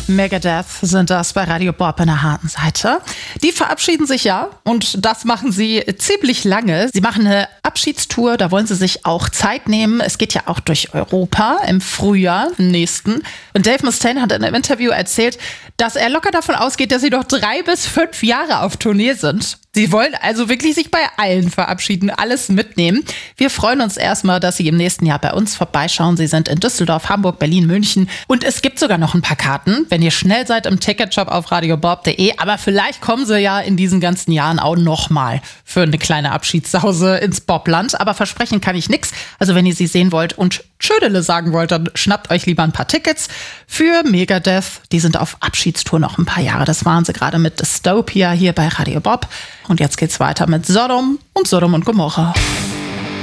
Megadeth sind das bei Radio Bob in der harten Seite. Die verabschieden sich ja und das machen sie ziemlich lange. Sie machen eine Abschiedstour, da wollen sie sich auch Zeit nehmen. Es geht ja auch durch Europa im Frühjahr, im nächsten. Und Dave Mustaine hat in einem Interview erzählt, dass er locker davon ausgeht, dass sie noch 3 bis 5 Jahre auf Tournee sind. Sie wollen also wirklich sich bei allen verabschieden, alles mitnehmen. Wir freuen uns erstmal, dass Sie im nächsten Jahr bei uns vorbeischauen. Sie sind in Düsseldorf, Hamburg, Berlin, München und es gibt sogar noch ein paar Karten, wenn ihr schnell seid im Ticketshop auf radiobob.de. Aber vielleicht kommen Sie ja in diesen ganzen Jahren auch nochmal für eine kleine Abschiedssause ins Bobland. Aber versprechen kann ich nichts. Also wenn ihr sie sehen wollt und Tschödele sagen wollt, dann schnappt euch lieber ein paar Tickets für Megadeth. Die sind auf Abschiedstour noch ein paar Jahre. Das waren sie gerade mit Dystopia hier bei Radio Bob. Und jetzt geht's weiter mit Sodom und Gomorra.